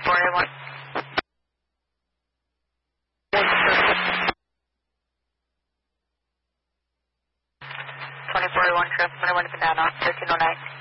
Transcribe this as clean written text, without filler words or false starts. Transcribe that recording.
2481. 2481, transmitter, wind up and down on 1309.